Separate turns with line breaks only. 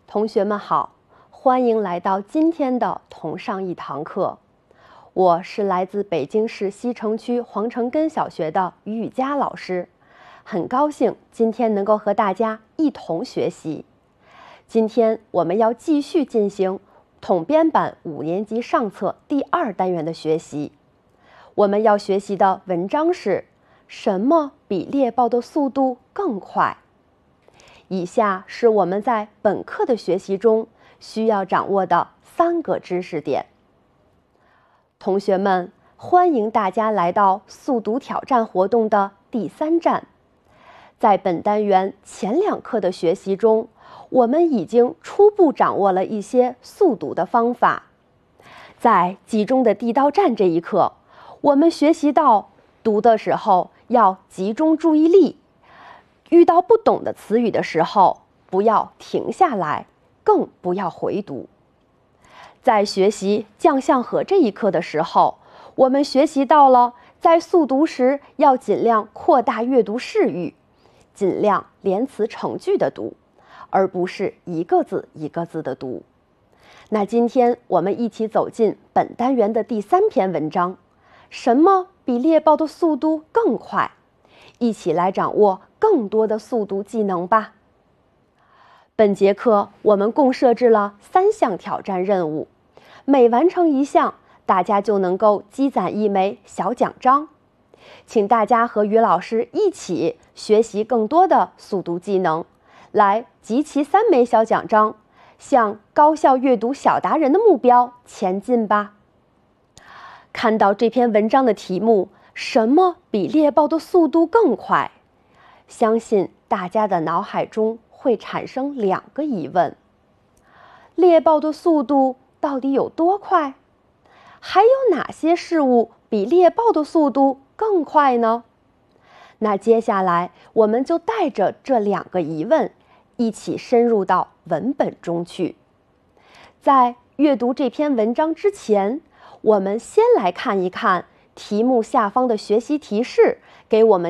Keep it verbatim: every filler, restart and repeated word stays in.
同学们好，欢迎来到今天的同上一堂课。我是来自北京市西城区黄城根小学的于雨佳老师，很高兴今天能够和大家一同学习。今天我们要继续进行统编版五年级上册第二单元的学习。我们要学习的文章是什么比猎豹的速度更快？以下是我们在本课的学习中需要掌握的三个知识点。同学们，欢迎大家来到速读挑战活动的第三站。在本单元前两课的学习中，我们已经初步掌握了一些速读的方法。在集中的地道战这一课，我们学习到读的时候要集中注意力，遇到不懂的词语的时候不要停下来，更不要回读。在学习将相和这一课的时候，我们学习到了在速读时要尽量扩大阅读视域，尽量连词成句的读，而不是一个字一个字的读。那今天我们一起走进本单元的第三篇文章，什么比猎豹的速度更快？一起来掌握更多的速读技能吧。本节课我们共设置了三项挑战任务，每完成一项，大家就能够积攒一枚小奖章。请大家和于老师一起学习更多的速读技能，来集齐三枚小奖章，向高效阅读小达人的目标前进吧。看到这篇文章的题目，什么比猎豹的速度更快？相信大家的脑海中会产生两个疑问：猎豹的速度到底有多快？还有哪些事物比猎豹的速度更快呢？那接下来我们就带着这两个疑问，一起深入到文本中去。在阅读这篇文章之前，我们先来看一看题目下方的学习提示给我们